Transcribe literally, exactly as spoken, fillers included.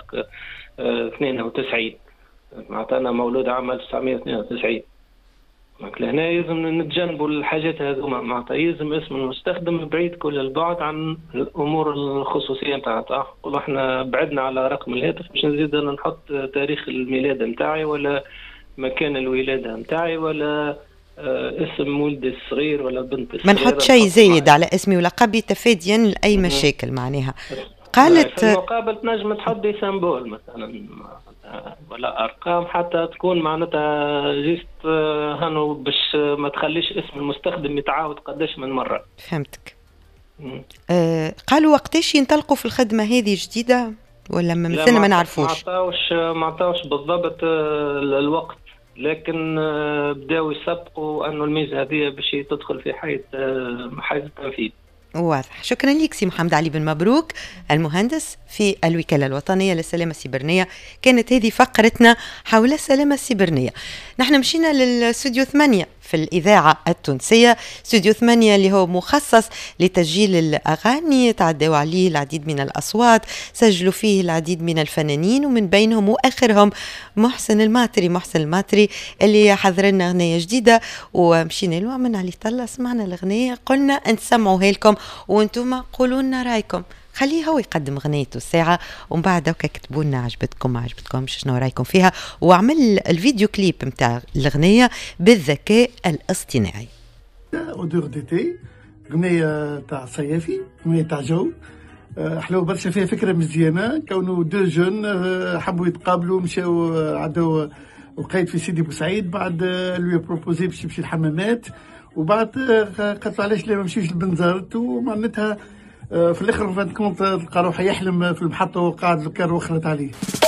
اثنين وتسعين، معناتها أنا مولود عام ألف وتسعمائة واثنين وتسعين. هنا يلزم نتجنبوا الحاجات هذوما، معناتها يلزم اسم المستخدم بعيد كل البعد عن الامور الخصوصيه نتاعها. نقولوا احنا بعدنا على رقم الهاتف باش نزيد انا نحط تاريخ الميلاد نتاعي ولا مكان الولاده نتاعي ولا اسم ولدي الصغير ولا بنت الصغيره، ما نحط شيء زايد على اسمي ولقبي تفاديا لاي مشاكل. معناها قالت في المقابل تنجم تحط سامبول مثلا ولا ارقام حتى تكون معناتها جيست هانو باش ما تخليش اسم المستخدم يتعاود قداش من مره. فهمتك. آه قالوا وقتاش ينطلقوا في الخدمه هذه جديده ولا مثلنا ما نعرفوش؟ ما عطاوش ما عطاوش بالضبط الوقت، لكن بداوا يسبقوا انه الميزه هذه باش تدخل في حيز حيز التنفيذ. واضح. شكرا لك سي محمد علي بن مبروك المهندس في الوكالة الوطنية للسلامة السيبرانية. كانت هذه فقرتنا حول السلامة السيبرانية. نحن مشينا للاستوديو ثمانية في الإذاعة التونسية، استوديو ثمانية اللي هو مخصص لتسجيل الأغاني، تعدوا عليه العديد من الأصوات، سجلوا فيه العديد من الفنانين ومن بينهم وآخرهم محسن الماتري. محسن الماتري اللي حضر لنا أغنية جديدة ومشينا له من علي طلة، سمعنا الأغنية قلنا نسمعوها لكم وانتم قولوا لنا رايكم. خليه هو يقدم أغنيته الساعة ومن بعد هكا كتبوا لنا عجبتكم ما عجبتكم شنو رايكم فيها، وعمل الفيديو كليب متاع الأغنية بالذكاء الاصطناعي. اودور ديتي، أغنية تاع صيافي، أغنية تاع جو حلو برشا، فيها فكرة مزيانة. كونوا دو جون حبوا يتقابلوا، مشاو عدوا وقيت في سيدي بوسعيد، بعد لوي بروبوزي باش يمشي الحمامات، وبعد قالت علاش لا ما نمشيوش لبنزرت، ومعناتها في الاخر فانت كنت تلقى روحه يحلم في المحطه وقاعد الكار وخرت عليه.